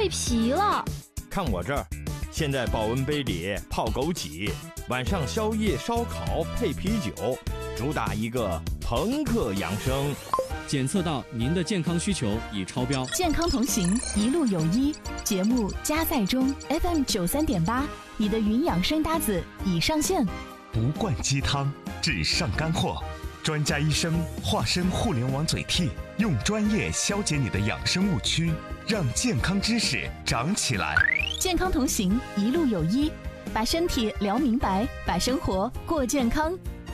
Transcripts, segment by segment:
皮了。 看我这儿，现在保温杯里泡枸杞，晚上宵夜烧烤配啤酒，主打一个朋克养生。 检测到您的健康需求已超标。 健康同行，一路有医。节目加载中 FM 93.8，你的云养生搭子已上线。 不灌鸡汤，只上干货。专家医生化身互联网嘴替，用专业消解你的养生误区，让健康知识长起来。 健康同行，一路有医，把身体聊明白，把生活过健康。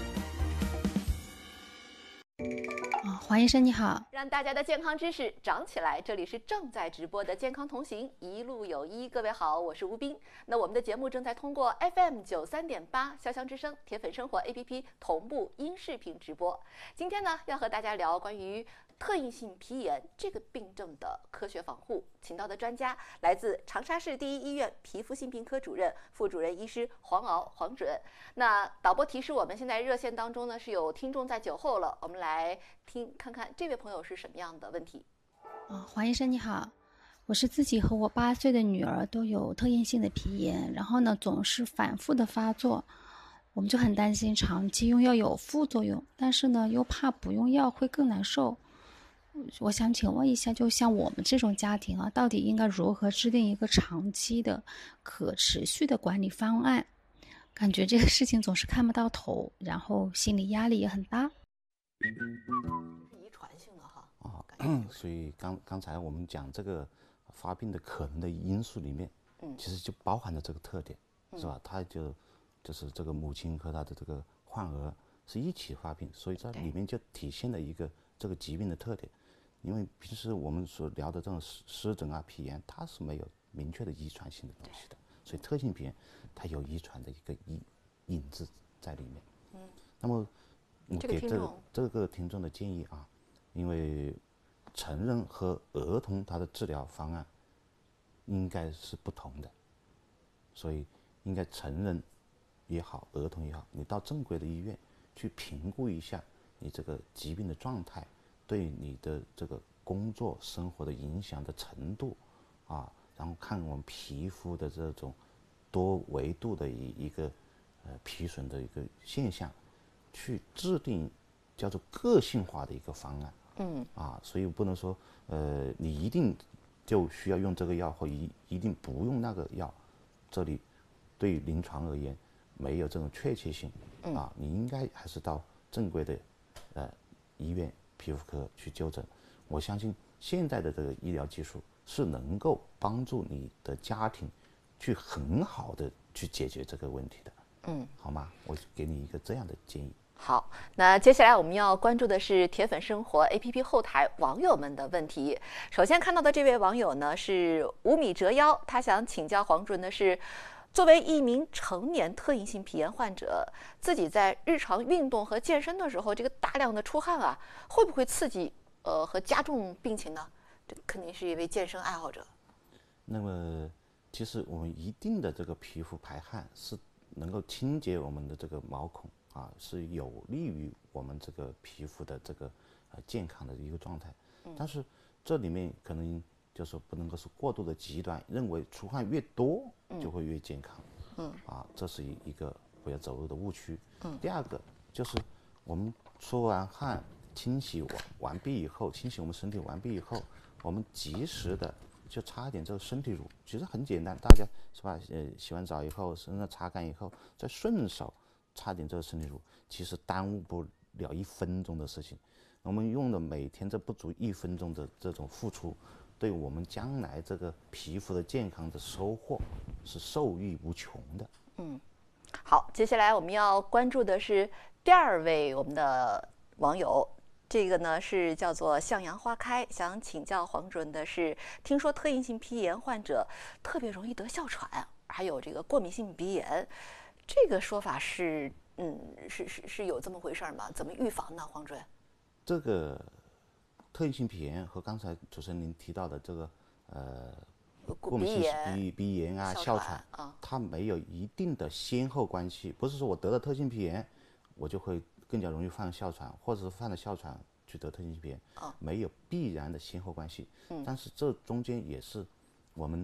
黄医生你好， 让大家的健康知识长起来。这里是正在直播的健康同行，一路有医。各位好，我是吴斌。那我们的节目正在通过 FM 93.8潇湘之声铁粉生活 APP 同步音视频直播。今天呢，要和大家聊关于特应性皮炎这个病症的科学防护，请到的专家来自长沙市第一医院皮肤性病科主任、副主任医师黄敖、黄准。那导播提示我们，现在热线当中呢是有听众在酒后了，我们来看看这位朋友是什么样的问题。 黄医生你好，我是自己和我8岁的女儿都有特应性的皮炎，然后呢总是反复的发作，我们就很担心长期用药有副作用，但是呢又怕不用药会更难受。我想请问一下，就像我们这种家庭啊，到底应该如何制定一个长期的可持续的管理方案？感觉这个事情总是看不到头，然后心理压力也很大。 遗传性的哈。 所以刚才我们讲这个发病的可能的因素里面，其实就包含了这个特点，是吧？它就是这个母亲和她的这个患儿是一起发病，所以这里面就体现了一个这个疾病的特点。因为平时我们所聊的这种湿疹啊、皮炎，它是没有明确的遗传性的东西的，所以特性皮炎它有遗传的一个影子在里面。那么我给这个听众的建议啊，因为成人和儿童他的治疗方案应该是不同的，所以应该成人也好，儿童也好，你到正规的医院去评估一下你这个疾病的状态对你的这个工作生活的影响的程度啊，然后看我们皮肤的这种多维度的一个皮损的一个现象，去制定叫做个性化的一个方案。所以不能说你一定就需要用这个药，或一定不用那个药，这里对临床而言没有这种确切性。你应该还是到正规的医院皮肤科去就诊。我相信现在的这个医疗技术是能够帮助你的家庭去很好的去解决这个问题的。好吗？我给你一个这样的建议。 好，那接下来我们要关注的是铁粉生活 APP 后台网友们的问题。首先看到的这位网友呢是5米折腰，他想请教黄主任的是，作为一名成年特应性皮炎患者，自己在日常运动和健身的时候，这个大量的出汗啊，会不会刺激和加重病情呢？这肯定是一位健身爱好者。 那么其实我们一定的这个皮肤排汗是能够清洁我们的这个毛孔啊，是有利于我们这个皮肤的这个健康的一个状态。但是这里面可能就是不能够是过度的极端，认为出汗越多就会越健康。这是一个不要走入的误区。第二个就是我们出完汗清洗完毕以后，清洗我们身体完毕以后，我们及时的就擦一点这个身体乳，其实很简单，大家是吧？洗完澡以后，身上擦干以后，再顺手擦点这个身体乳，其实耽误不了1分钟的事情。我们用的每天这不足1分钟的这种付出，对我们将来这个皮肤的健康的收获是受益无穷的。 好，接下来我们要关注的是第2位我们的网友。这个呢是叫做向阳花开，想请教黄主任的是，听说特应性皮炎患者特别容易得哮喘，还有这个过敏性鼻炎，这个说法是是有这么回事吗？怎么预防呢，黄主任？ 这个特应性皮炎和刚才主持人您提到的这个过敏性鼻炎啊、哮喘它没有一定的先后关系，不是说我得了特性皮炎我就会更加容易犯哮喘，或者是犯了哮喘去得特性皮炎，没有必然的先后关系。但是这中间也是我们